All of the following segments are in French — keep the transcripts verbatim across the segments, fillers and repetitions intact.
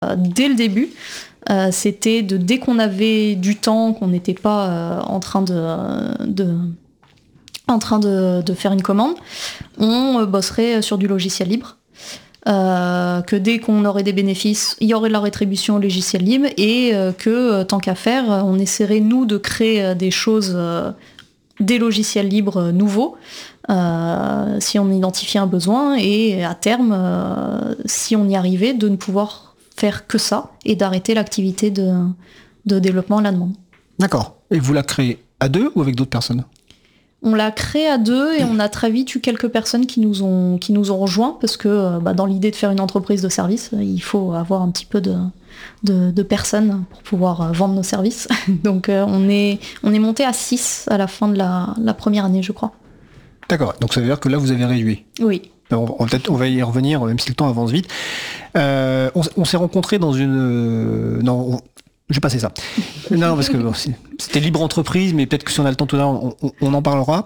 dès le début. Euh, c'était de dès qu'on avait du temps, qu'on n'était pas euh, en train de, de en train de, de faire une commande, on bosserait sur du logiciel libre. Euh, que dès qu'on aurait des bénéfices, il y aurait de la rétribution au logiciel libre, et euh, que euh, tant qu'à faire, on essaierait nous de créer euh, des choses, euh, des logiciels libres euh, nouveaux, euh, si on identifiait un besoin, et à terme, euh, si on y arrivait, de ne pouvoir faire que ça et d'arrêter l'activité de, de développement à la demande. D'accord. Et vous la créez à deux ou avec d'autres personnes ? On l'a créé à deux et on a très vite eu quelques personnes qui nous ont, qui nous ont rejoints parce que bah, dans l'idée de faire une entreprise de services, il faut avoir un petit peu de, de, de personnes pour pouvoir vendre nos services. Donc euh, on est, on est monté à six à la fin de la, la première année, je crois. D'accord, donc ça veut dire que là vous avez réduit. Oui. On, on, peut-être on va y revenir, même si le temps avance vite. Euh, on, on s'est rencontrés dans une... Euh, non, on, je vais passer ça. Non, parce que bon, c'était libre entreprise, mais peut-être que si on a le temps tout à l'heure, on, on, on en parlera.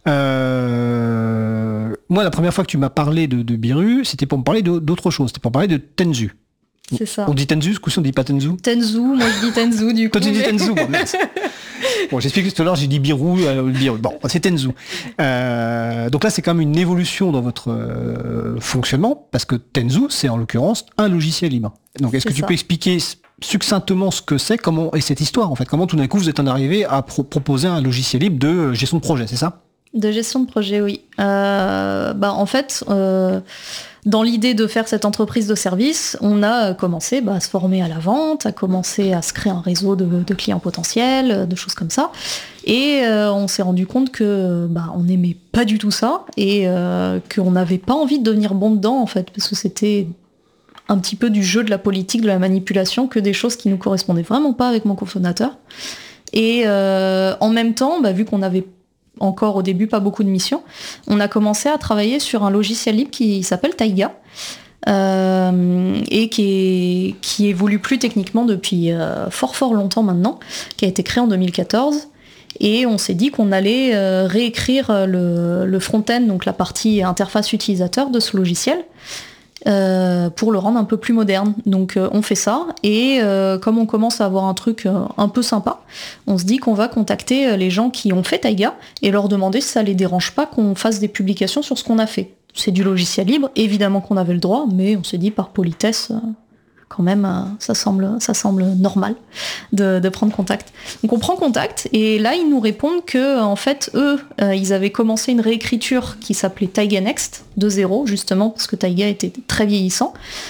Euh, moi, la première fois que tu m'as parlé de, de Biru, c'était pour me parler de, d'autre chose. C'était pour parler de Tenzu. C'est ça. On dit Tenzu, ce coup-ci on dit pas Tenzu. Tenzu, moi je dis Tenzu du coup. Toi tu dis mais... Tenzu, bon, merci. Bon, j'explique que tout à l'heure j'ai dit Biru, euh, Biru. Bon, c'est Tenzu. Euh, donc là c'est quand même une évolution dans votre euh, fonctionnement, parce que Tenzu c'est en l'occurrence un logiciel libre. Donc est-ce c'est que tu ça. peux expliquer succinctement ce que c'est, comment est cette histoire en fait, comment tout d'un coup vous êtes en arrivé à pro- proposer un logiciel libre de gestion de projet, c'est ça ? De gestion de projet, oui. Euh, bah, en fait, euh, dans l'idée de faire cette entreprise de service, on a commencé bah, à se former à la vente, à commencer à se créer un réseau de, de clients potentiels, de choses comme ça. Et euh, on s'est rendu compte que bah, on n'aimait pas du tout ça et euh, qu'on n'avait pas envie de devenir bon dedans, en fait, parce que c'était un petit peu du jeu de la politique, de la manipulation, que des choses qui nous correspondaient vraiment pas avec mon cofondateur. Et euh, en même temps, bah, vu qu'on avait encore au début pas beaucoup de missions, on a commencé à travailler sur un logiciel libre qui s'appelle Taiga, euh, et qui, est, qui évolue plus techniquement depuis euh, fort fort longtemps maintenant, qui a été créé en deux mille quatorze. Et on s'est dit qu'on allait euh, réécrire le, le front-end, donc la partie interface utilisateur de ce logiciel, Euh, pour le rendre un peu plus moderne. Donc euh, on fait ça, et euh, comme on commence à avoir un truc euh, un peu sympa, on se dit qu'on va contacter euh, les gens qui ont fait Taiga et leur demander si ça les dérange pas qu'on fasse des publications sur ce qu'on a fait. C'est du logiciel libre, évidemment qu'on avait le droit, mais on s'est dit par politesse, euh, quand même, euh, ça semble, ça semble normal de, de prendre contact. Donc on prend contact, et là ils nous répondent que en fait eux, euh, ils avaient commencé une réécriture qui s'appelait Taiga Next de zéro, justement parce que Taiga était très vieillissant,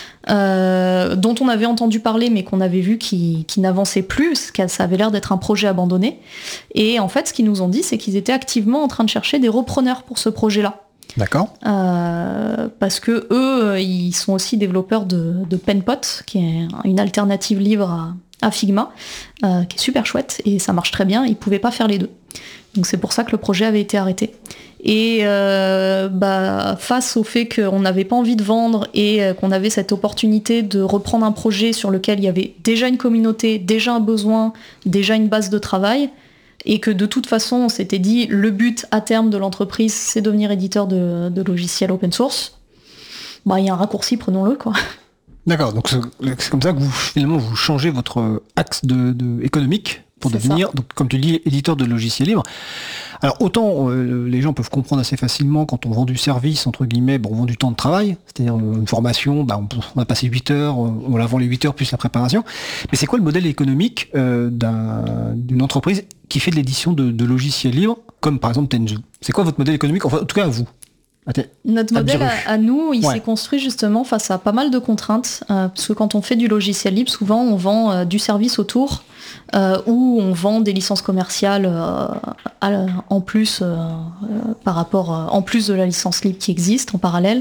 euh, dont on avait entendu parler mais qu'on avait vu qui, qui n'avançait plus, parce que ça avait l'air d'être un projet abandonné. Et en fait ce qu'ils nous ont dit, c'est qu'ils étaient activement en train de chercher des repreneurs pour ce projet-là. D'accord. Euh, parce que eux, ils sont aussi développeurs de, de Penpot, qui est une alternative libre à, à Figma, euh, qui est super chouette, et ça marche très bien. Ils pouvaient pas faire les deux. Donc c'est pour ça que le projet avait été arrêté. Et euh, bah, face au fait qu'on n'avait pas envie de vendre et qu'on avait cette opportunité de reprendre un projet sur lequel il y avait déjà une communauté, déjà un besoin, déjà une base de travail, et que de toute façon on s'était dit le but à terme de l'entreprise c'est devenir éditeur de, de logiciels open source, bah il y a un raccourci, prenons-le quoi. D'accord, donc c'est, c'est comme ça que vous finalement vous changez votre axe de, de économique pour c'est devenir, donc, comme tu dis, éditeur de logiciels libres. Alors autant euh, les gens peuvent comprendre assez facilement quand on vend du service, entre guillemets, bon, on vend du temps de travail, c'est-à-dire euh, une formation, bah, on, on a passé huit heures, on la vend les huit heures plus la préparation. Mais c'est quoi le modèle économique euh, d'un, d'une entreprise qui fait de l'édition de, de logiciels libres, comme par exemple Tenzu? C'est quoi votre modèle économique, enfin en tout cas à vous? Notre modèle à, à nous, il ouais. s'est construit justement face à pas mal de contraintes, euh, parce que quand on fait du logiciel libre, souvent on vend euh, du service autour, euh, ou on vend des licences commerciales euh, à, en plus euh, euh, par rapport euh, en plus de la licence libre qui existe en parallèle.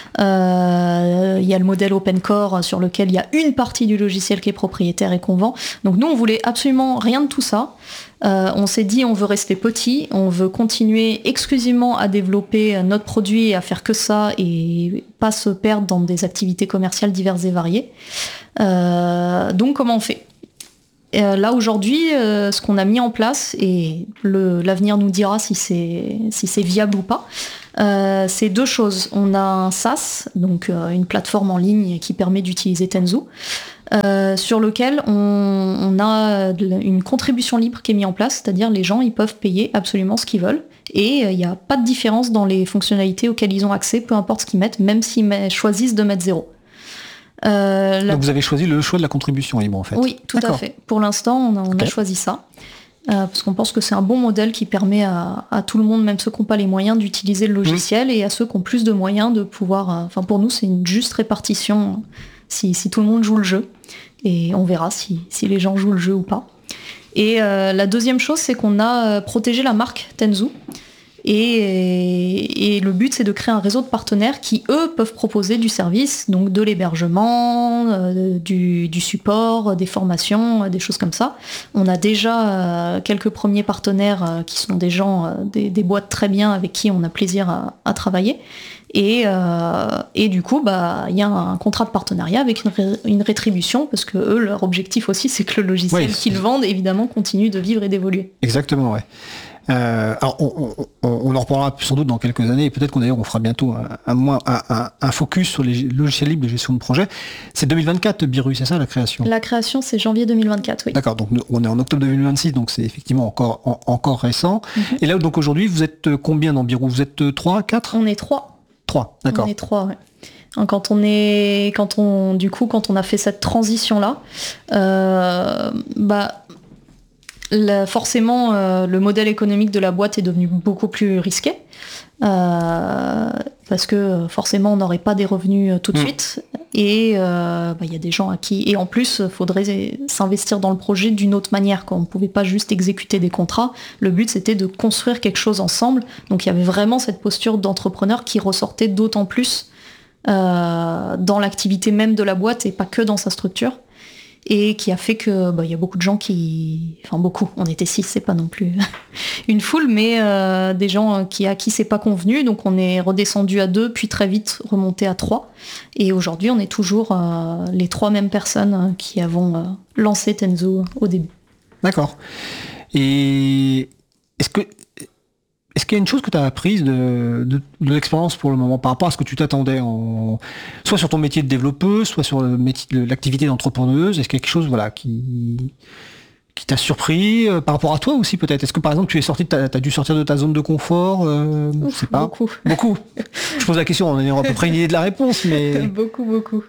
Euh, il y a le modèle Open Core sur lequel il y a une partie du logiciel qui est propriétaire et qu'on vend. Donc nous, on voulait absolument rien de tout ça. Euh, on s'est dit on veut rester petit, on veut continuer exclusivement à développer notre produit et à faire que ça et pas se perdre dans des activités commerciales diverses et variées. Euh, donc comment on fait ? Euh, là aujourd'hui, euh, ce qu'on a mis en place, et le, l'avenir nous dira si c'est, si c'est viable ou pas, euh, c'est deux choses. On a un SaaS, donc euh, une plateforme en ligne qui permet d'utiliser Tenzu. euh, sur lequel on, on a une contribution libre qui est mise en place, c'est-à-dire les gens ils peuvent payer absolument ce qu'ils veulent et il n'y a pas de différence dans les fonctionnalités auxquelles ils ont accès, peu importe ce qu'ils mettent, même s'ils met, choisissent de mettre zéro. Euh, la... Donc vous avez choisi le choix de la contribution libre en fait. Oui, tout D'accord. à fait. Pour l'instant, on a, on okay. a choisi ça. Euh, parce qu'on pense que c'est un bon modèle qui permet à, à tout le monde, même ceux qui n'ont pas les moyens, d'utiliser le logiciel mmh. et à ceux qui ont plus de moyens de pouvoir... Enfin, euh, pour nous, c'est une juste répartition si, si tout le monde joue le jeu. Et on verra si, si les gens jouent le jeu ou pas. Et euh, la deuxième chose, c'est qu'on a protégé la marque Tenzu. Et, et le but, c'est de créer un réseau de partenaires qui, eux, peuvent proposer du service, donc de l'hébergement, euh, du, du support, des formations, des choses comme ça. On a déjà euh, quelques premiers partenaires euh, qui sont des gens, euh, des, des boîtes très bien avec qui on a plaisir à, à travailler. Et, euh, et du coup, bah, y a un contrat de partenariat avec une, ré, une rétribution, parce que eux, leur objectif aussi, c'est que le logiciel oui. qu'ils vendent, évidemment, continue de vivre et d'évoluer. Exactement, ouais. Euh, alors on, on, on en reparlera sans doute dans quelques années, et peut-être qu'on d'ailleurs on fera bientôt un, un, un, un focus sur les logiciels libres de gestion de projet. C'est deux mille vingt-quatre, Biru, c'est ça la création ? La création, c'est janvier deux mille vingt-quatre, oui. D'accord, donc on est en octobre deux mille vingt-six, donc c'est effectivement encore, en, encore récent. Mm-hmm. Et là, donc aujourd'hui, vous êtes combien dans Biru ? Vous êtes trois, quatre ? On est trois. trois, d'accord. On est trois, ouais. Quand on est, quand on, du coup, quand on a fait cette transition-là, euh, bah... Là, forcément, euh, le modèle économique de la boîte est devenu beaucoup plus risqué euh, parce que forcément, on n'aurait pas des revenus euh, tout de mmh. suite et il euh, bah, y a des gens à qui... Et en plus, il faudrait s'investir dans le projet d'une autre manière, quoi. On ne pouvait pas juste exécuter des contrats. Le but, c'était de construire quelque chose ensemble. Donc, il y avait vraiment cette posture d'entrepreneur qui ressortait d'autant plus euh, dans l'activité même de la boîte et pas que dans sa structure. Et qui a fait que bah, y a beaucoup de gens qui... Enfin beaucoup, on était six, c'est pas non plus une foule, mais euh, des gens qui, à qui c'est pas convenu, donc on est redescendu à deux, puis très vite remonté à trois. Et aujourd'hui, on est toujours euh, les trois mêmes personnes qui avons euh, lancé Tenzu au début. D'accord. Et est-ce que... Est-ce qu'il y a une chose que tu as apprise de, de, de l'expérience pour le moment par rapport à ce que tu t'attendais, en, soit sur ton métier de développeuse, soit sur le métier, l'activité d'entrepreneuse ? Est-ce qu'il y a quelque chose voilà, qui, qui t'a surpris euh, par rapport à toi aussi peut-être ? Est-ce que par exemple tu es sorti, tu as dû sortir de ta zone de confort euh, Ouf, je sais pas. Beaucoup. Beaucoup. Je pose la question, on a à peu près une idée de la réponse, mais... beaucoup, beaucoup.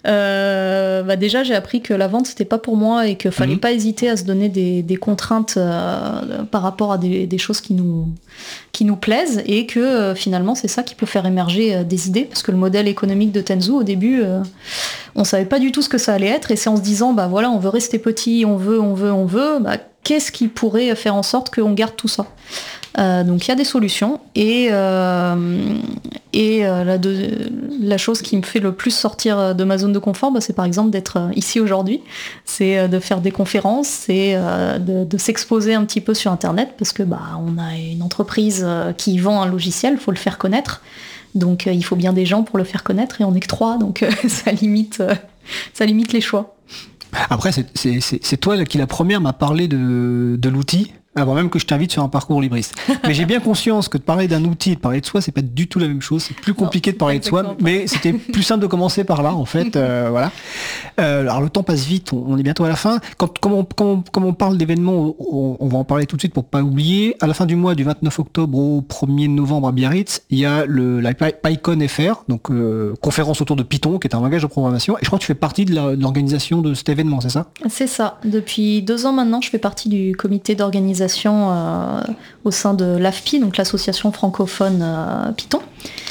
Euh, bah déjà, j'ai appris que la vente, c'était pas pour moi et qu'il fallait mmh. pas hésiter à se donner des, des contraintes euh, par rapport à des, des choses qui nous, qui nous plaisent et que euh, finalement, c'est ça qui peut faire émerger euh, des idées, parce que le modèle économique de Tenzu, au début, euh, on savait pas du tout ce que ça allait être, et c'est en se disant, bah voilà, on veut rester petit, on veut, on veut, on veut, bah qu'est-ce qui pourrait faire en sorte qu'on garde tout ça ? Euh, donc il y a des solutions et, euh, et euh, la, de, la chose qui me fait le plus sortir de ma zone de confort, bah, c'est par exemple d'être ici aujourd'hui, c'est euh, de faire des conférences, c'est euh, de, de s'exposer un petit peu sur internet parce que bah, on a une entreprise qui vend un logiciel, il faut le faire connaître, donc euh, il faut bien des gens pour le faire connaître et on n'est que trois, donc euh, ça, limite, euh, ça limite les choix. Après c'est, c'est, c'est, c'est toi qui la première m'a parlé de, de l'outil avant même que je t'invite sur un parcours libriste. Mais j'ai bien conscience que de parler d'un outil et de parler de soi, c'est pas du tout la même chose. C'est plus compliqué non, de parler de soi, mais c'était plus simple de commencer par là, en fait. Euh, voilà. Euh, alors le temps passe vite, on, on est bientôt à la fin. Quand, comme, on, comme, on, comme on parle d'événements, on, on va en parler tout de suite pour pas oublier. À la fin du mois, du vingt-neuf octobre au premier novembre à Biarritz, il y a le, la PyCon F R, donc euh, conférence autour de Python, qui est un langage de programmation. Et je crois que tu fais partie de, la, de l'organisation de cet événement, c'est ça ? C'est ça. Depuis deux ans maintenant, je fais partie du comité d'organisation Euh, au sein de l'A F P I, donc l'association francophone euh, Python.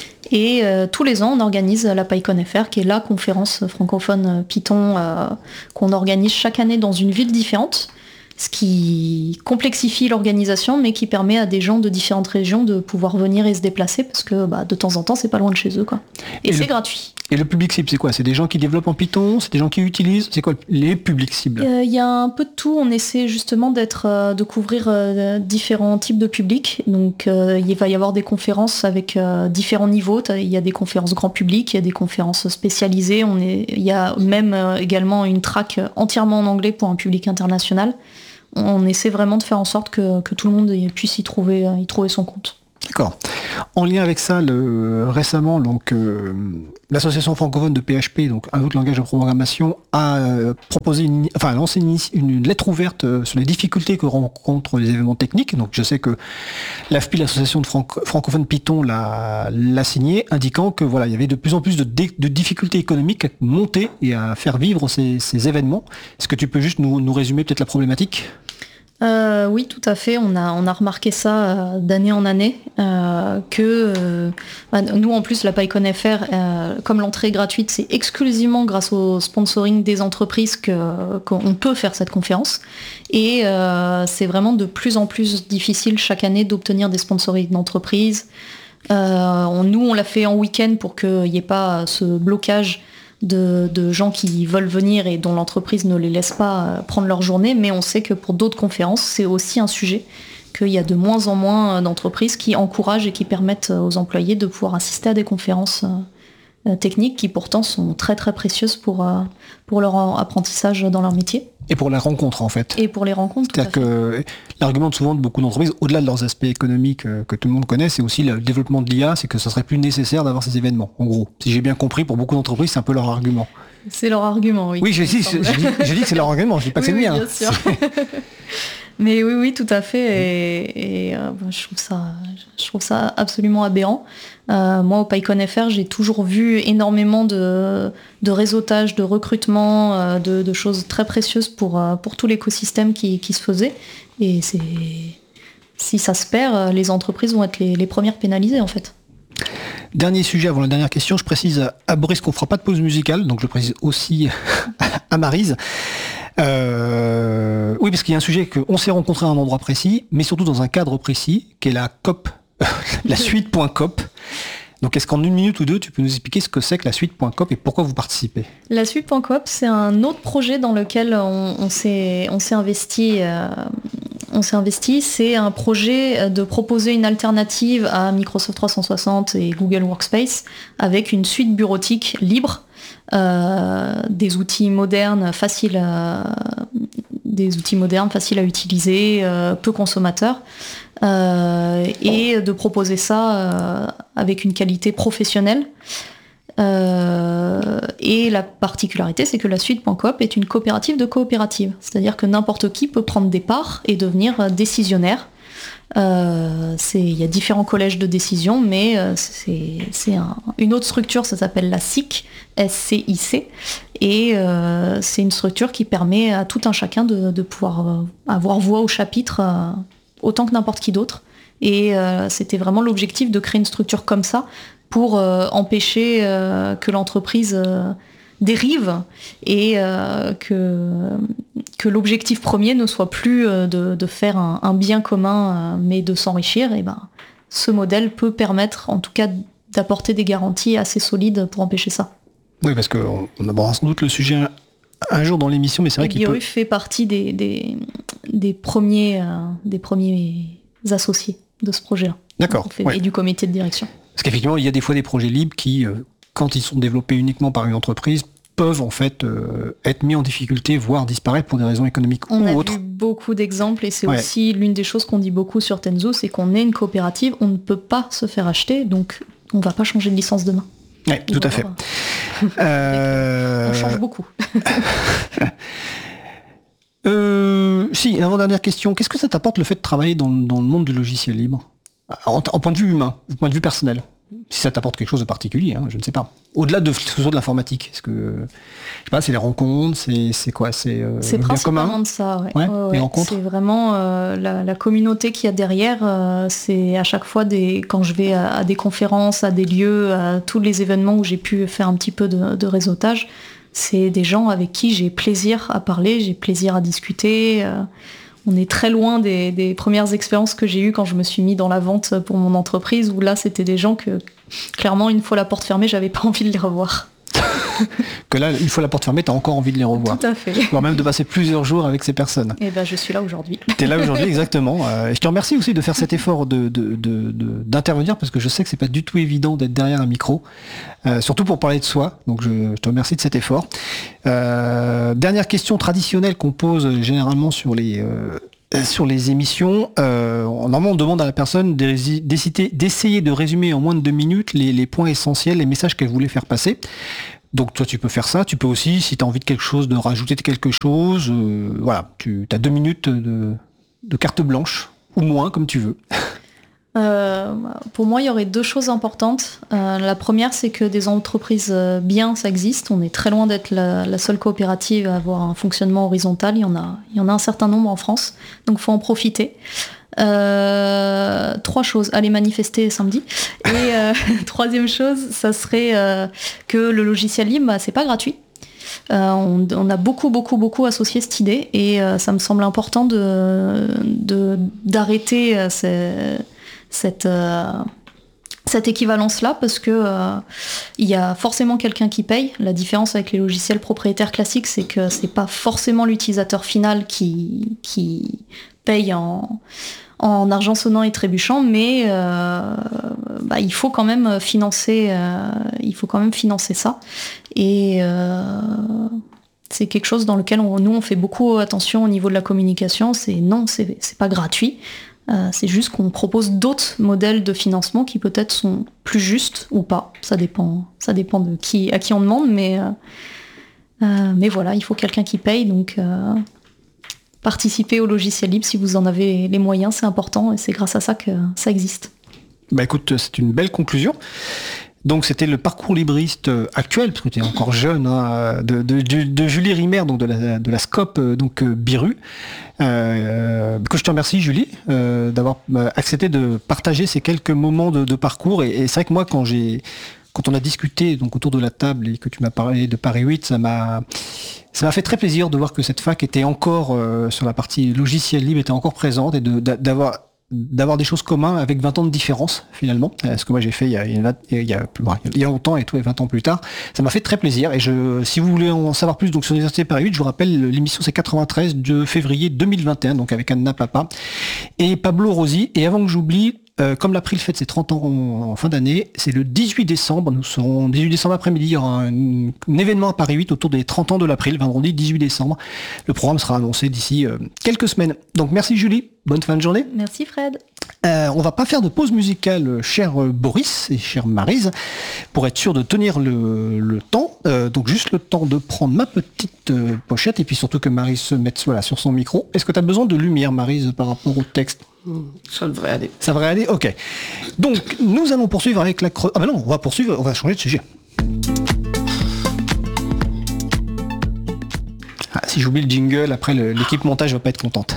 Et euh, tous les ans, on organise la PyCon F R, qui est la conférence francophone Python euh, qu'on organise chaque année dans une ville différente, ce qui complexifie l'organisation, mais qui permet à des gens de différentes régions de pouvoir venir et se déplacer, parce que bah, de temps en temps, c'est pas loin de chez eux, quoi. Et, et c'est le... gratuit. Et le public cible, c'est quoi ? C'est des gens qui développent en Python ? C'est des gens qui utilisent ? C'est quoi les publics cibles ? Il euh, y a un peu de tout. On essaie justement d'être, euh, de couvrir euh, différents types de publics. Donc euh, il va y avoir des conférences avec euh, différents niveaux. Il y a des conférences grand public, il y a des conférences spécialisées. On est, il y a même euh, également une track entièrement en anglais pour un public international. On essaie vraiment de faire en sorte que, que tout le monde puisse y trouver, y trouver son compte. D'accord. En lien avec ça, le, récemment, donc, euh, l'association francophone de P H P, donc un autre langage de programmation, a euh, proposé, une, enfin, lancé une, une lettre ouverte euh, sur les difficultés que rencontrent les événements techniques. Donc, je sais que l'A F P, l'association de franco- francophone Python, l'a, l'a signé, indiquant que voilà, il y avait de plus en plus de, dé, de difficultés économiques à monter et à faire vivre ces, ces événements. Est-ce que tu peux juste nous, nous résumer peut-être la problématique ? Euh, oui, tout à fait. On a, on a remarqué ça euh, d'année en année, euh, que euh, bah, nous, en plus, la PyCon F R, euh, comme l'entrée est gratuite, c'est exclusivement grâce au sponsoring des entreprises que, qu'on peut faire cette conférence. Et euh, c'est vraiment de plus en plus difficile chaque année d'obtenir des sponsorings d'entreprises. Euh, on, nous, on l'a fait en week-end pour qu'il n'y ait pas ce blocage De, de gens qui veulent venir et dont l'entreprise ne les laisse pas prendre leur journée, mais on sait que pour d'autres conférences, c'est aussi un sujet, qu'il y a de moins en moins d'entreprises qui encouragent et qui permettent aux employés de pouvoir assister à des conférences techniques qui pourtant sont très très précieuses pour, pour leur apprentissage dans leur métier. Et pour la rencontre, en fait. Et pour les rencontres, tout à fait. C'est-à-dire que l'argument de souvent de beaucoup d'entreprises, au-delà de leurs aspects économiques euh, que tout le monde connaît, c'est aussi le développement de l'I A, c'est que ça serait plus nécessaire d'avoir ces événements, en gros. Si j'ai bien compris, pour beaucoup d'entreprises, c'est un peu leur argument. C'est leur argument, oui. Oui, je dis, je, je, dis, je dis que c'est leur argument, je dis pas que oui, c'est le oui, mien. Bien sûr. Mais oui, oui, tout à fait. Et, et euh, je, trouve ça, je trouve ça absolument aberrant. Euh, moi, au PyCon F R, j'ai toujours vu énormément de, de réseautage, de recrutement, euh, de, de choses très précieuses pour, euh, pour tout l'écosystème qui, qui se faisait. Et c'est, si ça se perd, les entreprises vont être les, les premières pénalisées, en fait. Dernier sujet avant la dernière question, je précise à Boris qu'on ne fera pas de pause musicale, donc je précise aussi à Maryse. Euh, oui, parce qu'il y a un sujet qu'on s'est rencontré à un endroit précis, mais surtout dans un cadre précis, qui est la C O P, la suite point C O P. Donc est-ce qu'en une minute ou deux, tu peux nous expliquer ce que c'est que la suite point C O P et pourquoi vous participez ? La suite point C O P, c'est un autre projet dans lequel on, on, s'est, on s'est investi. Euh, on s'est investi. C'est un projet de proposer une alternative à Microsoft trois cent soixante et Google Workspace avec une suite bureautique libre, euh, des outils modernes, faciles à, des outils modernes, faciles à utiliser, euh, peu consommateurs. Euh, et de proposer ça euh, avec une qualité professionnelle. Euh, et la particularité, c'est que la suite point C O P est une coopérative de coopératives. C'est-à-dire que n'importe qui peut prendre des parts et devenir décisionnaire. Euh, c'est, il y a différents collèges de décision, mais euh, c'est, c'est un, une autre structure, ça s'appelle la S I C, S C I C, et euh, c'est une structure qui permet à tout un chacun de, de pouvoir euh, avoir voix au chapitre euh, autant que n'importe qui d'autre. Et euh, c'était vraiment l'objectif de créer une structure comme ça pour euh, empêcher euh, que l'entreprise euh, dérive et euh, que, que l'objectif premier ne soit plus euh, de, de faire un, un bien commun, euh, mais de s'enrichir. Et ben, ce modèle peut permettre, en tout cas, d'apporter des garanties assez solides pour empêcher ça. Oui, parce qu'on on abordera sans doute le sujet un, un jour dans l'émission, mais c'est vrai et qu'il peut... fait partie des, des, des, premiers, euh, des premiers associés de ce projet-là. D'accord. Fait, ouais. Et du comité de direction. Parce qu'effectivement, il y a des fois des projets libres qui, euh, quand ils sont développés uniquement par une entreprise, peuvent en fait euh, être mis en difficulté, voire disparaître pour des raisons économiques on ou a autres. Vu beaucoup d'exemples et c'est ouais. aussi l'une des choses qu'on dit beaucoup sur Tenzo, c'est qu'on est une coopérative, on ne peut pas se faire acheter, donc on ne va pas changer de licence demain. Oui, tout à fait. euh... On change beaucoup. euh, si, une avant-dernière question, qu'est-ce que ça t'apporte le fait de travailler dans, dans le monde du logiciel libre ? En, en point de vue humain, en point de vue personnel, si ça t'apporte quelque chose de particulier, hein, je ne sais pas. Au-delà de ce soit de l'informatique, est-ce que je sais pas, c'est les rencontres, c'est, c'est quoi, c'est euh, c'est le bien commun. principalement de ça, ouais. Ouais, ouais, ouais. Les rencontres. C'est vraiment euh, la, la communauté qu'il y a derrière. Euh, c'est à chaque fois des, quand je vais à, à des conférences, à des lieux, à tous les événements où j'ai pu faire un petit peu de, de réseautage, c'est des gens avec qui j'ai plaisir à parler, j'ai plaisir à discuter. Euh, On est très loin des, des premières expériences que j'ai eues quand je me suis mis dans la vente pour mon entreprise, où là, c'était des gens que, clairement, une fois la porte fermée, j'avais pas envie de les revoir. Que là, une fois la porte fermée, t'as encore envie de les revoir. Tout à fait. Voire même de passer plusieurs jours avec ces personnes. Et ben, je suis là aujourd'hui. T'es là aujourd'hui, exactement. Euh, et je te remercie aussi de faire cet effort de, de, de, de, d'intervenir, parce que je sais que c'est pas du tout évident d'être derrière un micro, euh, surtout pour parler de soi. Donc je, je te remercie de cet effort. Euh, dernière question traditionnelle qu'on pose généralement sur les, euh, sur les émissions, euh, normalement on demande à la personne d'essayer de résumer en moins de deux minutes les, les points essentiels, les messages qu'elle voulait faire passer. Donc toi tu peux faire ça, tu peux aussi, si tu as envie de quelque chose, de rajouter quelque chose, euh, voilà, tu as deux minutes de, de carte blanche, ou moins comme tu veux. Euh, pour moi, il y aurait deux choses importantes. Euh, la première, c'est que des entreprises bien, ça existe. On est très loin d'être la, la seule coopérative à avoir un fonctionnement horizontal. Il y en a, il y en a un certain nombre en France, donc il faut en profiter. Euh, trois choses, aller manifester samedi. Et euh, troisième chose, ça serait euh, que le logiciel libre, bah, c'est pas gratuit. Euh, on, on a beaucoup, beaucoup, beaucoup associé cette idée et euh, ça me semble important de, de, d'arrêter euh, ces, cette, euh, cette équivalence-là parce que euh, il y a forcément quelqu'un qui paye. La différence avec les logiciels propriétaires classiques, c'est que c'est pas forcément l'utilisateur final qui, qui paye en, en argent sonnant et trébuchant, mais euh, bah, il faut quand même financer, euh, il faut quand même financer ça. Et euh, c'est quelque chose dans lequel on, nous on fait beaucoup attention au niveau de la communication. C'est non, c'est, c'est pas gratuit. Euh, c'est juste qu'on propose d'autres modèles de financement qui peut-être sont plus justes ou pas. Ça dépend, ça dépend de qui, à qui on demande, mais, euh, euh, mais voilà, il faut quelqu'un qui paye. Donc euh, participer au logiciel libre si vous en avez les moyens, c'est important et c'est grâce à ça que ça existe. Bah écoute, c'est une belle conclusion. Donc c'était le parcours libriste actuel, parce que tu es encore jeune, hein, de, de, de, de Julie Rimer, donc de la, de la SCOP, donc Biru. Euh, que je te remercie Julie euh, d'avoir accepté de partager ces quelques moments de, de parcours. Et, et c'est vrai que moi quand j'ai quand on a discuté donc autour de la table et que tu m'as parlé de Paris huit, ça m'a ça m'a fait très plaisir de voir que cette fac était encore euh, sur la partie logiciel libre, était encore présente et de, d'avoir d'avoir des choses communes avec vingt ans de différence finalement, ce que moi j'ai fait il y a, il y a, il y a, il y a longtemps et tout, et vingt ans plus tard, ça m'a fait très plaisir. Et je, si vous voulez en savoir plus donc sur l'Université Paris huit, je vous rappelle, l'émission c'est quatre-vingt-treize de février deux mille vingt et un, donc avec Anna Papa et Pablo Rosi. Et avant que j'oublie, Euh, comme l'April fête ses trente ans en, en fin d'année, c'est le dix-huit décembre, nous serons dix-huit décembre après-midi, il y aura un, un événement à Paris huit autour des trente ans de l'April, vendredi dix-huit décembre. Le programme sera annoncé d'ici euh, quelques semaines. Donc merci Julie, bonne fin de journée. Merci Fred. Euh, on va pas faire de pause musicale, cher Boris et cher Maryse, pour être sûr de tenir le, le temps. Euh, donc juste le temps de prendre ma petite euh, pochette et puis surtout que Maryse se mette voilà, sur son micro. Est-ce que tu as besoin de lumière, Maryse, par rapport au texte ? Ça devrait aller. Ça devrait aller, ok. Donc, nous allons poursuivre avec la... Cro- ah ben non, on va poursuivre, on va changer de sujet. Ah, si j'oublie le jingle, après le, l'équipe montage va pas être contente.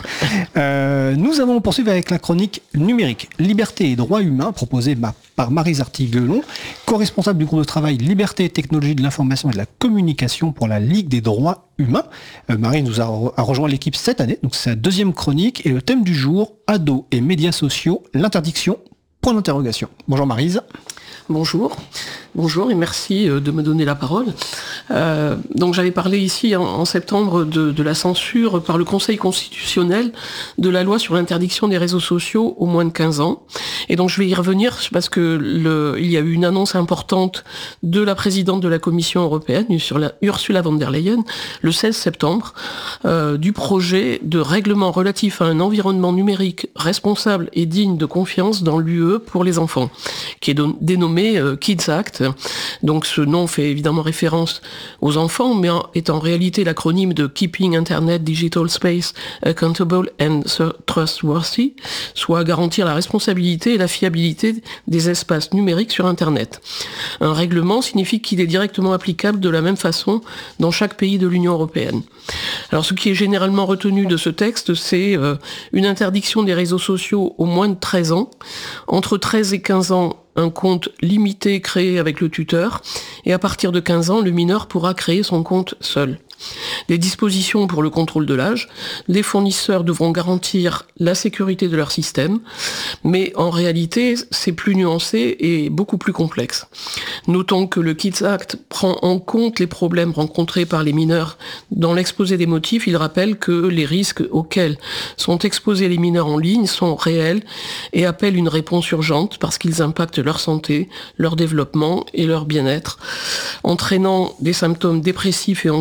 Euh, nous allons poursuivre avec la chronique numérique Liberté et droits humains, proposée ma, par Maryse Artiguelon, co-responsable du groupe de travail Liberté et technologie de l'information et de la communication pour la Ligue des droits humains. Euh, Maryse nous a, re- a rejoint l'équipe cette année, donc c'est sa deuxième chronique, et le thème du jour, ados et médias sociaux, l'interdiction, point d'interrogation. Bonjour Maryse. Bonjour, bonjour et merci de me donner la parole. Euh, donc j'avais parlé ici en, en septembre de, de la censure par le Conseil constitutionnel de la loi sur l'interdiction des réseaux sociaux aux moins de quinze ans. Et donc je vais y revenir parce que le, il y a eu une annonce importante de la présidente de la Commission européenne, Ursula, Ursula von der Leyen, le seize septembre, euh, du projet de règlement relatif à un environnement numérique responsable et digne de confiance dans l'U E pour les enfants, qui est don- dénommé Kids Act. Donc ce nom fait évidemment référence aux enfants, mais est en réalité l'acronyme de Keeping Internet Digital Space Accountable and Trustworthy, soit garantir la responsabilité et la fiabilité des espaces numériques sur Internet. Un règlement signifie qu'il est directement applicable de la même façon dans chaque pays de l'Union européenne. Alors ce qui est généralement retenu de ce texte, c'est euh, une interdiction des réseaux sociaux aux moins de treize ans, entre treize et quinze ans, un compte limité créé avec le tuteur, et à partir de quinze ans, le mineur pourra créer son compte seul. Des dispositions pour le contrôle de l'âge, les fournisseurs devront garantir la sécurité de leur système, mais en réalité, c'est plus nuancé et beaucoup plus complexe. Notons que le Kids Act prend en compte les problèmes rencontrés par les mineurs. Dans l'exposé des motifs, il rappelle que les risques auxquels sont exposés les mineurs en ligne sont réels et appellent une réponse urgente parce qu'ils impactent leur santé, leur développement et leur bien-être, entraînant des symptômes dépressifs et anxieux, des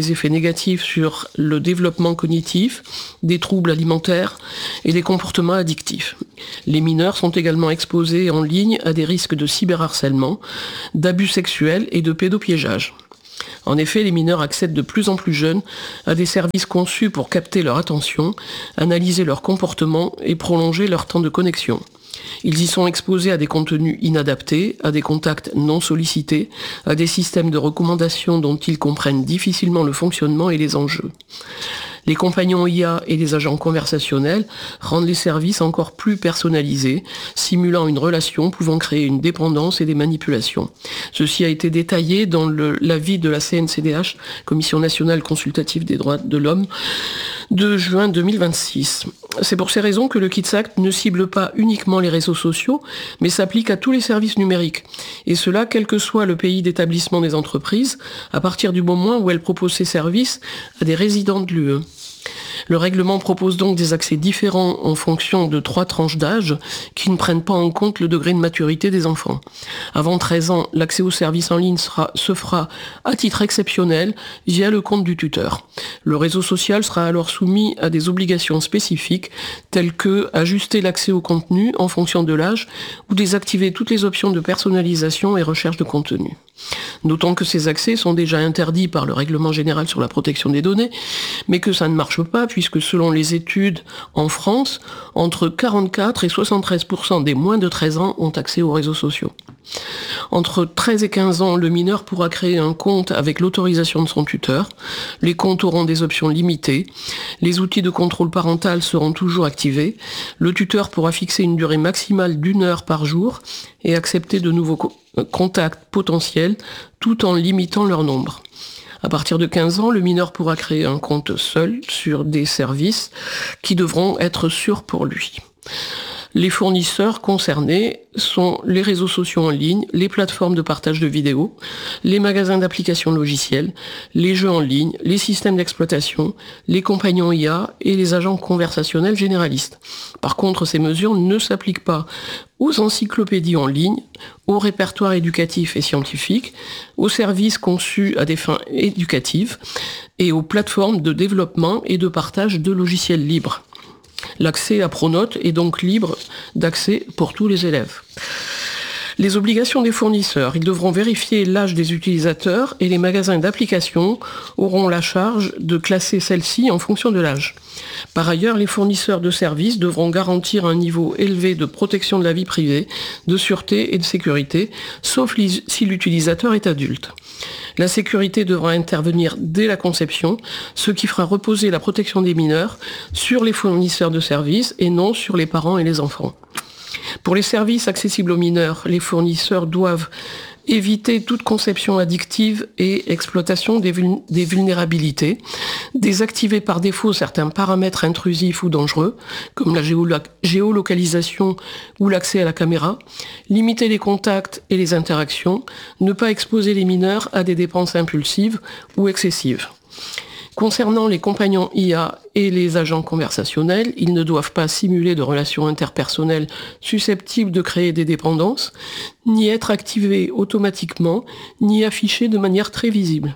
des effets négatifs sur le développement cognitif, des troubles alimentaires et des comportements addictifs. Les mineurs sont également exposés en ligne à des risques de cyberharcèlement, d'abus sexuels et de pédopiégeage. En effet, les mineurs accèdent de plus en plus jeunes à des services conçus pour capter leur attention, analyser leur comportement et prolonger leur temps de connexion. Ils y sont exposés à des contenus inadaptés, à des contacts non sollicités, à des systèmes de recommandation dont ils comprennent difficilement le fonctionnement et les enjeux. Les compagnons I A et les agents conversationnels rendent les services encore plus personnalisés, simulant une relation pouvant créer une dépendance et des manipulations. Ceci a été détaillé dans le, l'avis de la C N C D H, Commission nationale consultative des droits de l'homme, de juin deux mille vingt-six. C'est pour ces raisons que le Kids Act ne cible pas uniquement les réseaux sociaux, mais s'applique à tous les services numériques. Et cela, quel que soit le pays d'établissement des entreprises, à partir du moment où elles proposent ces services à des résidents de l'U E. Le règlement propose donc des accès différents en fonction de trois tranches d'âge qui ne prennent pas en compte le degré de maturité des enfants. Avant treize ans, l'accès aux services en ligne sera, se fera à titre exceptionnel via le compte du tuteur. Le réseau social sera alors soumis à des obligations spécifiques telles que ajuster l'accès au contenu en fonction de l'âge ou désactiver toutes les options de personnalisation et recherche de contenu. Notons que ces accès sont déjà interdits par le Règlement général sur la protection des données, mais que ça ne marche pas puisque selon les études en France, entre quarante-quatre et soixante-treize pour cent des moins de treize ans ont accès aux réseaux sociaux. Entre treize et quinze ans, le mineur pourra créer un compte avec l'autorisation de son tuteur. Les comptes auront des options limitées. Les outils de contrôle parental seront toujours activés. Le tuteur pourra fixer une durée maximale d'une heure par jour et accepter de nouveaux co- contacts potentiels tout en limitant leur nombre. À partir de quinze ans, le mineur pourra créer un compte seul sur des services qui devront être sûrs pour lui. Les fournisseurs concernés sont les réseaux sociaux en ligne, les plateformes de partage de vidéos, les magasins d'applications logicielles, les jeux en ligne, les systèmes d'exploitation, les compagnons I A et les agents conversationnels généralistes. Par contre, ces mesures ne s'appliquent pas aux encyclopédies en ligne, aux répertoires éducatifs et scientifiques, aux services conçus à des fins éducatives et aux plateformes de développement et de partage de logiciels libres. L'accès à Pronote est donc libre d'accès pour tous les élèves. Les obligations des fournisseurs, ils devront vérifier l'âge des utilisateurs et les magasins d'applications auront la charge de classer celles-ci en fonction de l'âge. Par ailleurs, les fournisseurs de services devront garantir un niveau élevé de protection de la vie privée, de sûreté et de sécurité, sauf si l'utilisateur est adulte. La sécurité devra intervenir dès la conception, ce qui fera reposer la protection des mineurs sur les fournisseurs de services et non sur les parents et les enfants. Pour les services accessibles aux mineurs, les fournisseurs doivent éviter toute conception addictive et exploitation des, vul- des vulnérabilités, désactiver par défaut certains paramètres intrusifs ou dangereux, comme la géolo- géolocalisation ou l'accès à la caméra, limiter les contacts et les interactions, ne pas exposer les mineurs à des dépenses impulsives ou excessives. Concernant les compagnons I A et les agents conversationnels, ils ne doivent pas simuler de relations interpersonnelles susceptibles de créer des dépendances, ni être activés automatiquement, ni affichés de manière très visible.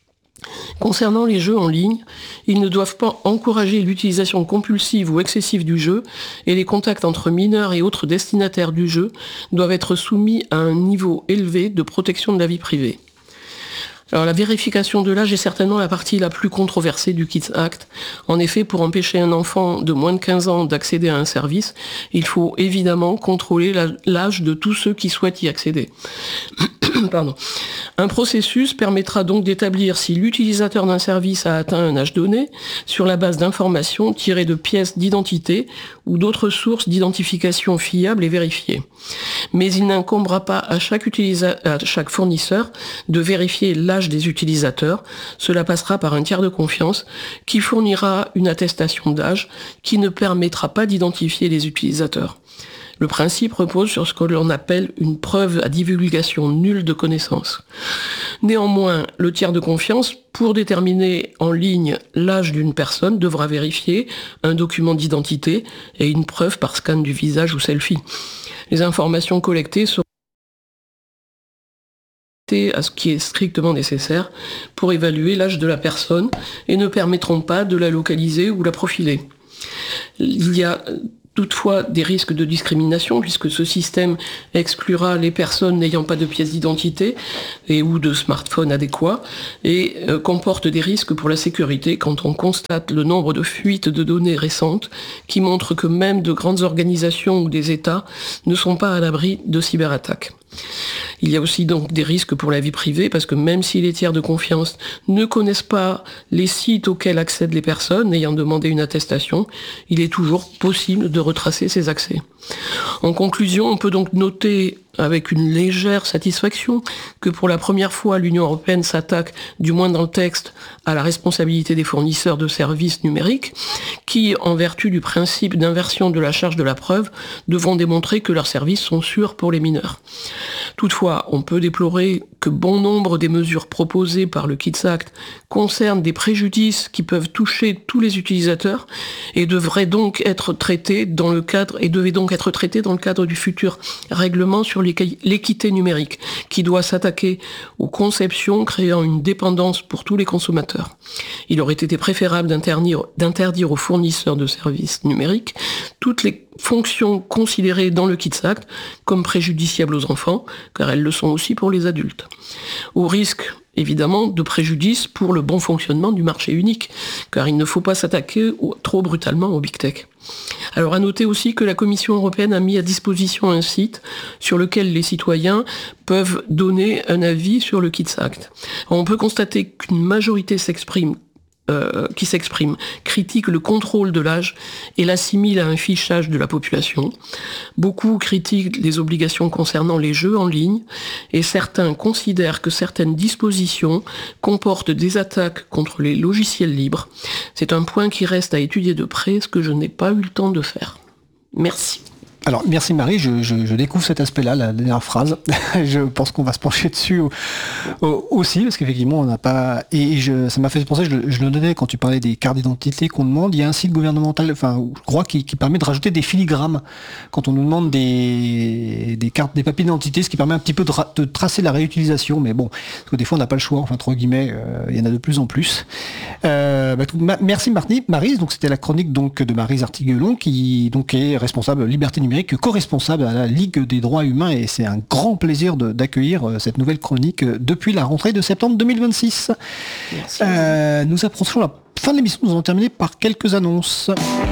Concernant les jeux en ligne, ils ne doivent pas encourager l'utilisation compulsive ou excessive du jeu et les contacts entre mineurs et autres destinataires du jeu doivent être soumis à un niveau élevé de protection de la vie privée. Alors la vérification de l'âge est certainement la partie la plus controversée du Kids Act. En effet, pour empêcher un enfant de moins de quinze ans d'accéder à un service, il faut évidemment contrôler l'âge de tous ceux qui souhaitent y accéder. Pardon. Un processus permettra donc d'établir si l'utilisateur d'un service a atteint un âge donné sur la base d'informations tirées de pièces d'identité ou d'autres sources d'identification fiables et vérifiées. Mais il n'incombera pas à chaque, utilisa- à chaque fournisseur de vérifier l'âge des utilisateurs. Cela passera par un tiers de confiance qui fournira une attestation d'âge qui ne permettra pas d'identifier les utilisateurs. Le principe repose sur ce que l'on appelle une preuve à divulgation nulle de connaissances. Néanmoins, le tiers de confiance, pour déterminer en ligne l'âge d'une personne, devra vérifier un document d'identité et une preuve par scan du visage ou selfie. Les informations collectées seront à ce qui est strictement nécessaire pour évaluer l'âge de la personne et ne permettront pas de la localiser ou la profiler. Il y a toutefois des risques de discrimination puisque ce système exclura les personnes n'ayant pas de pièce d'identité et ou de smartphone adéquat et euh, comporte des risques pour la sécurité quand on constate le nombre de fuites de données récentes qui montrent que même de grandes organisations ou des États ne sont pas à l'abri de cyberattaques. Il y a aussi donc des risques pour la vie privée parce que même si les tiers de confiance ne connaissent pas les sites auxquels accèdent les personnes ayant demandé une attestation, il est toujours possible de retracer ces accès. En conclusion, on peut donc noter avec une légère satisfaction que pour la première fois l'Union européenne s'attaque, du moins dans le texte, à la responsabilité des fournisseurs de services numériques qui, en vertu du principe d'inversion de la charge de la preuve, devront démontrer que leurs services sont sûrs pour les mineurs. Toutefois, on peut déplorer que bon nombre des mesures proposées par le KIDS Act concernent des préjudices qui peuvent toucher tous les utilisateurs et devraient donc être traités dans le cadre et devaient donc être traités dans le cadre du futur règlement sur l'équité numérique, qui doit s'attaquer aux conceptions créant une dépendance pour tous les consommateurs. Il aurait été préférable d'interdire, d'interdire aux fournisseurs de services numériques toutes les fonctions considérées dans le KIDS Act comme préjudiciables aux enfants, car elles le sont aussi pour les adultes. Au risque évidemment de préjudice pour le bon fonctionnement du marché unique, car il ne faut pas s'attaquer au, trop brutalement au Big Tech. Alors à noter aussi que la Commission européenne a mis à disposition un site sur lequel les citoyens peuvent donner un avis sur le KIDS Act. Alors, on peut constater qu'une majorité s'exprime Euh, qui s'exprime, critique le contrôle de l'âge et l'assimile à un fichage de la population. Beaucoup critiquent les obligations concernant les jeux en ligne et certains considèrent que certaines dispositions comportent des attaques contre les logiciels libres. C'est un point qui reste à étudier de près, ce que je n'ai pas eu le temps de faire. Merci. Alors, merci Marie, je, je, je découvre cet aspect-là, la dernière phrase. Je pense qu'on va se pencher dessus au, au, aussi, parce qu'effectivement, on n'a pas... Et je, ça m'a fait penser, je, je le notais quand tu parlais des cartes d'identité qu'on demande, il y a un site gouvernemental, enfin, je crois, qui, qui permet de rajouter des filigrammes quand on nous demande des, des cartes, des papiers d'identité, ce qui permet un petit peu de, ra- de tracer la réutilisation, mais bon, parce que des fois, on n'a pas le choix, enfin, entre guillemets, euh, il y en a de plus en plus. Euh, bah, tout, ma, merci Marty, Maryse, donc c'était la chronique donc, de Maryse Artiguelon, qui donc est responsable liberté numérique, co-responsable à la Ligue des droits humains, et c'est un grand plaisir de, d'accueillir cette nouvelle chronique depuis la rentrée de septembre deux mille vingt-six. Euh, nous approchons la fin de l'émission, nous allons terminer par quelques annonces.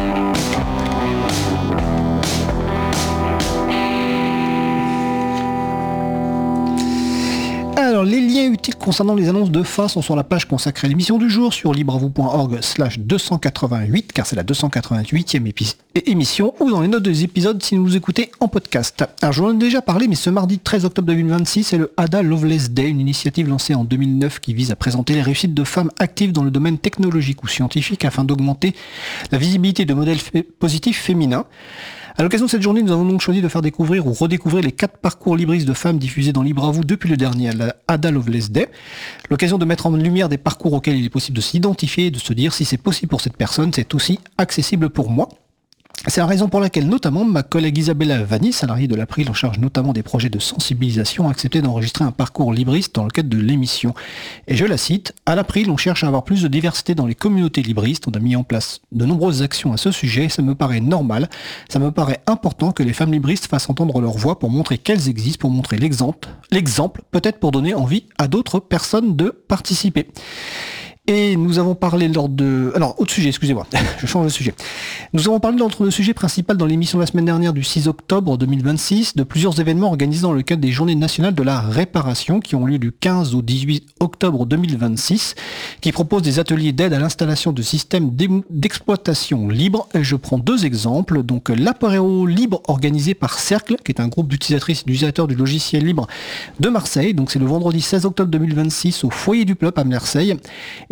Alors, les liens utiles concernant les annonces de fin sont sur la page consacrée à l'émission du jour sur libravou point org slash deux cent quatre-vingt-huit, car c'est la deux cent quatre-vingt-huitième épi- émission, ou dans les notes des épisodes si vous écoutez en podcast. Alors, je vous en ai déjà parlé, mais ce mardi treize octobre deux mille vingt-six, c'est le Ada Lovelace Day, une initiative lancée en deux mille neuf qui vise à présenter les réussites de femmes actives dans le domaine technologique ou scientifique afin d'augmenter la visibilité de modèles f- positifs féminins. À l'occasion de cette journée, nous avons donc choisi de faire découvrir ou redécouvrir les quatre parcours libristes de femmes diffusés dans Libre à vous depuis le dernier Ada Lovelace Day. L'occasion de mettre en lumière des parcours auxquels il est possible de s'identifier et de se dire si c'est possible pour cette personne, c'est aussi accessible pour moi. C'est la raison pour laquelle, notamment, ma collègue Isabella Vanni, salariée de l'April en charge notamment des projets de sensibilisation, a accepté d'enregistrer un parcours libriste dans le cadre de l'émission. Et je la cite, « À l'April, on cherche à avoir plus de diversité dans les communautés libristes. On a mis en place de nombreuses actions à ce sujet. Ça me paraît normal. Ça me paraît important que les femmes libristes fassent entendre leur voix pour montrer qu'elles existent, pour montrer l'exemple, l'exemple, peut-être pour donner envie à d'autres personnes de participer. » Et nous avons parlé lors de... Alors, autre sujet, excusez-moi, je change de sujet. Nous avons parlé lors de sujet principal dans l'émission de la semaine dernière du six octobre deux mille vingt-six de plusieurs événements organisés dans le cadre des Journées nationales de la réparation qui ont lieu du quinze au dix-huit octobre deux mille vingt-six, qui proposent des ateliers d'aide à l'installation de systèmes d'exploitation libre. Je prends deux exemples. Donc, l'apéro libre organisé par Cercle, qui est un groupe d'utilisatrices et d'utilisateurs du logiciel libre de Marseille. Donc, c'est le vendredi seize octobre deux mille vingt-six au foyer du Plop à Marseille. Et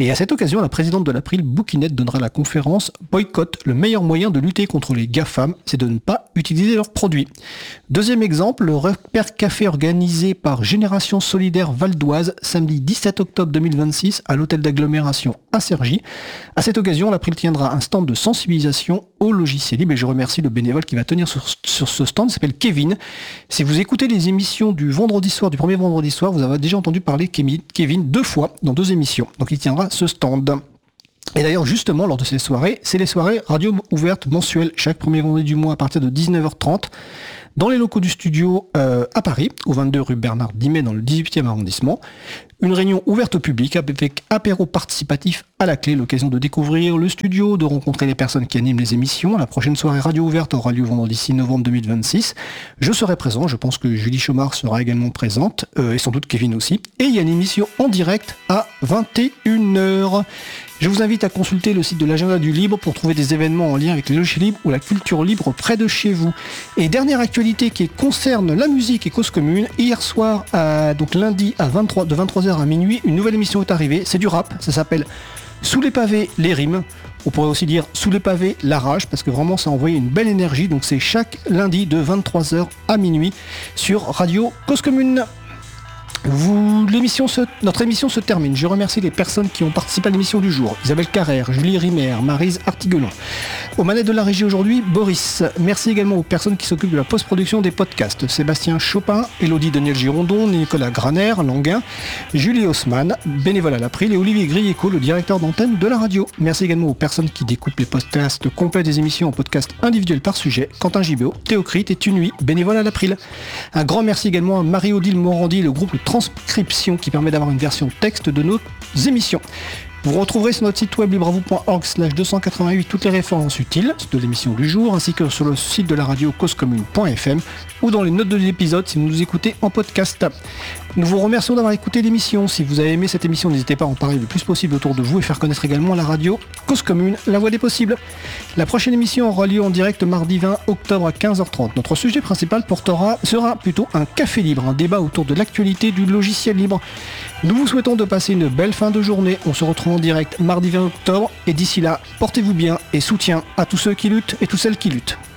Et à cette occasion, la présidente de l'April, Bouquinette, donnera la conférence « Boycott, le meilleur moyen de lutter contre les GAFAM, c'est de ne pas utiliser leurs produits ». Deuxième exemple, le Repère Café organisé par Génération Solidaire Val d'Oise, samedi dix-sept octobre deux mille vingt-six, à l'hôtel d'agglomération à Cergy. À cette occasion, l'April tiendra un stand de sensibilisation au logiciel libre et je remercie le bénévole qui va tenir sur, sur ce stand, il s'appelle Kevin. Si vous écoutez les émissions du vendredi soir, du premier vendredi soir, vous avez déjà entendu parler Kevin, Kevin deux fois dans deux émissions. Donc il tiendra ce stand. Et d'ailleurs, justement, lors de ces soirées, c'est les soirées radio ouvertes mensuelles, chaque premier vendredi du mois à partir de dix-neuf heures trente, dans les locaux du studio euh, à Paris, au vingt-deux rue Bernard Dimet, dans le dix-huitième arrondissement. Une réunion ouverte au public avec apéro participatif à la clé, l'occasion de découvrir le studio, de rencontrer les personnes qui animent les émissions. La prochaine soirée radio ouverte aura lieu vendredi six novembre deux mille vingt-six. Je serai présent, je pense que Julie Chomard sera également présente, euh, et sans doute Kevin aussi. Et il y a une émission en direct à vingt et une heures. Je vous invite à consulter le site de l'agenda du libre pour trouver des événements en lien avec les logiciels libres ou la culture libre près de chez vous. Et dernière actualité qui concerne la musique et cause commune, hier soir, à, donc lundi à vingt-trois, de vingt-trois heures à minuit, une nouvelle émission est arrivée, c'est du rap, ça s'appelle Sous les pavés, les rimes. On pourrait aussi dire Sous les pavés, la rage, parce que vraiment ça a envoyé une belle énergie, donc c'est chaque lundi de vingt-trois heures à minuit sur Radio Cause Commune. Vous, l'émission se, notre émission se termine. Je remercie les personnes qui ont participé à l'émission du jour. Isabelle Carrère, Julie Rimer, Maryse Artiguelon. Aux manettes de la régie aujourd'hui, Boris. Merci également aux personnes qui s'occupent de la post-production des podcasts. Sébastien Chopin, Élodie Daniel Girondon, Nicolas Graner, Languin, Julie Haussmann, bénévole à l'April et Olivier Grieco, le directeur d'antenne de la radio. Merci également aux personnes qui découpent les podcasts complets des émissions en podcast individuel par sujet. Quentin Gibeau, Théocrite et Tunuy, bénévole à l'April. Un grand merci également à Marie-Odile Morandi et le groupe Transcription qui permet d'avoir une version texte de nos émissions. Vous retrouverez sur notre site web libravou point org slash deux cent quatre-vingt-huit toutes les références utiles de l'émission du jour, ainsi que sur le site de la radio causecommune point f m ou dans les notes de l'épisode si vous nous écoutez en podcast. Nous vous remercions d'avoir écouté l'émission. Si vous avez aimé cette émission, n'hésitez pas à en parler le plus possible autour de vous et faire connaître également la radio Cause Commune, la voix des possibles. La prochaine émission aura lieu en direct mardi vingt octobre à quinze heures trente. Notre sujet principal portera, sera plutôt un café libre, un débat autour de l'actualité du logiciel libre. Nous vous souhaitons de passer une belle fin de journée. On se retrouve en direct mardi vingt octobre et d'ici là, portez-vous bien et soutien à tous ceux qui luttent et toutes celles qui luttent.